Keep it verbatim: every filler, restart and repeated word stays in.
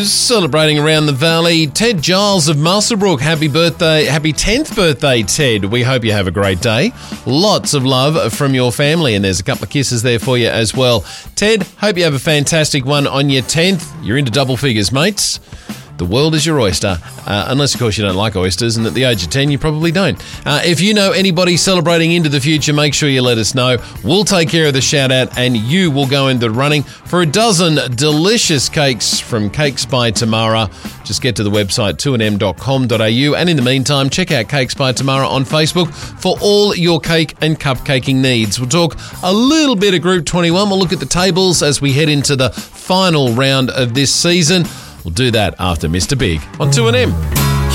Celebrating around the valley, Ted Giles of Muswellbrook. Happy birthday, happy tenth birthday, Ted. We hope you have a great day. Lots of love from your family, and there's a couple of kisses there for you as well. Ted, hope you have a fantastic one on your tenth. You're into double figures, mates. The world is your oyster, uh, unless, of course, you don't like oysters, and at the age of ten, you probably don't. Uh, if you know anybody celebrating into the future, make sure you let us know. We'll take care of the shout-out, and you will go into the running for a dozen delicious cakes from Cakes by Tamara. Just get to the website two n m dot com dot a u, and in the meantime, check out Cakes by Tamara on Facebook for all your cake and cupcaking needs. We'll talk a little bit of Group twenty-one. We'll look at the tables as we head into the final round of this season. We'll do that after Mister Big on two N M.